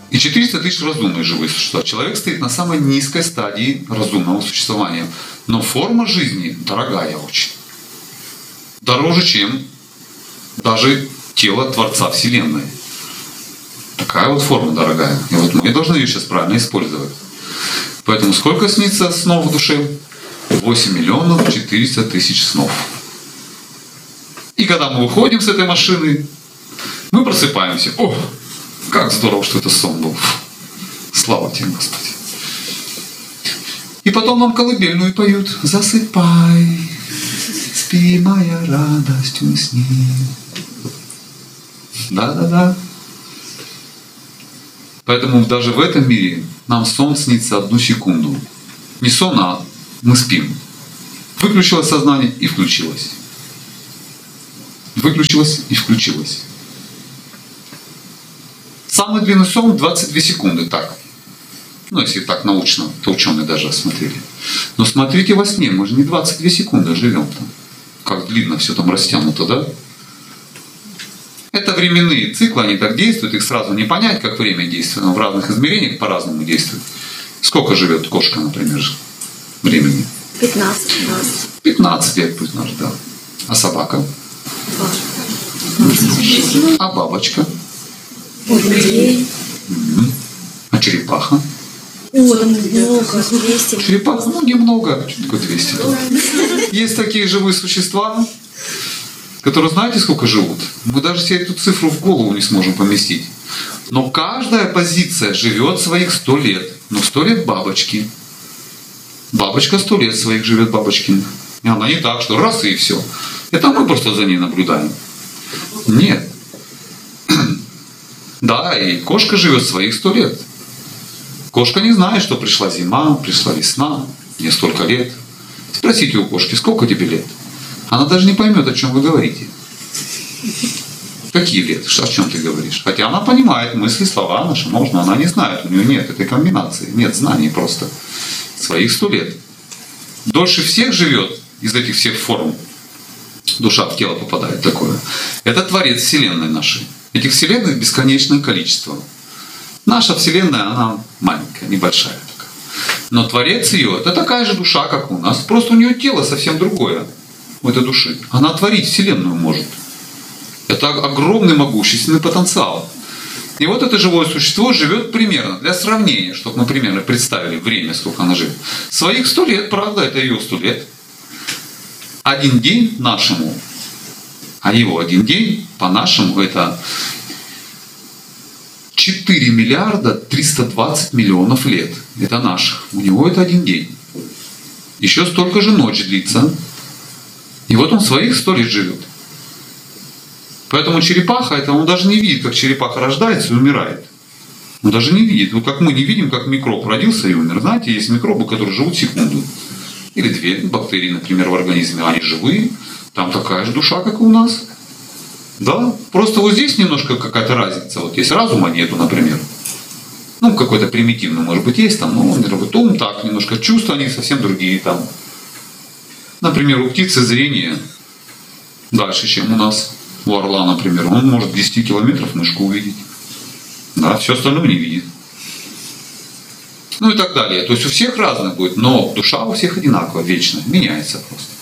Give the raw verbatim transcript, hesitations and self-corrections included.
И четыреста тысяч разумных живых существ. Человек стоит на самой низкой стадии разумного существования. Но форма жизни дорогая очень. Дороже, чем даже тело Творца Вселенной. Такая вот форма дорогая. И вот мы должны ее сейчас правильно использовать. Поэтому сколько снится снов в душе? восемь миллионов четыреста тысяч снов. И когда мы выходим с этой машины, мы просыпаемся. О, как здорово, что это сон был. Слава тебе, Господи. И потом нам колыбельную поют. Засыпай, спи, моя радость, усни. Да-да-да. Поэтому даже в этом мире нам сон снится одну секунду. Не сон, а мы спим. Выключилось сознание и включилось. Выключилось и включилось. Самый длинный сон двадцать две секунды, так. Ну, если так научно, то ученые даже осмотрели. Но смотрите во сне, мы же не двадцать две секунды живем там. Как длинно все там растянуто, да? Это временные циклы, они так действуют, их сразу не понять, как время действует, но в разных измерениях по-разному действует. Сколько живет кошка, например, времени? пятнадцать. пятнадцать лет пусть наш, да. А собака? А бабочка? А черепаха? О, там много, двести. Черепаха, ну немного, что такое двести. Есть такие живые существа, которые знаете, сколько живут? Мы даже себе эту цифру в голову не сможем поместить. Но каждая позиция живет своих сто лет. Ну, сто лет бабочки. Бабочка сто лет своих живет, бабочкин. И она не так, что раз и все. Это мы просто за ней наблюдаем. Нет. Да, и кошка живет своих сто лет. Кошка не знает, что пришла зима, пришла весна, мне столько лет. Спросите у кошки, сколько тебе лет? Она даже не поймет, о чем вы говорите. Какие лет? О чем ты говоришь? Хотя она понимает мысли, слова наши, можно, она не знает, у нее нет этой комбинации, нет знаний просто. Своих сто лет. Дольше всех живет из этих всех форм, душа в тело попадает такое. Это Творец Вселенной нашей. Этих вселенных бесконечное количество. Наша Вселенная, она маленькая, небольшая такая. Но Творец ее, это такая же душа, как у нас. Просто у нее тело совсем другое, у этой души. Она творить Вселенную может. Это огромный могущественный потенциал. И вот это живое существо живет примерно, для сравнения, чтобы мы примерно представили время, сколько она живет. Своих сто лет, правда, это ее сто лет. Один день нашему, а его один день по-нашему это четыре миллиарда триста двадцать миллионов лет. Это наших. У него это один день. Еще столько же ночь длится. И вот он своих сто лет живет. Поэтому черепаха, это он даже не видит, как черепаха рождается и умирает. Он даже не видит. Вот как мы не видим, как микроб родился и умер. Знаете, есть микробы, которые живут секунду. Или две. Бактерии, например, в организме. Они живые. Там такая же душа, как и у нас. Да? Просто вот здесь немножко какая-то разница. Вот есть разума нету, например. Ну, какой-то примитивный, может быть, есть там. Но он работает ум так, немножко чувства, они совсем другие там. Например, у птицы зрение дальше, чем у нас. У орла, например, он может десять километров мышку увидеть. Да, все остальное не видит. Ну и так далее. То есть у всех разное будет, но душа у всех одинаковая, вечно, меняется просто.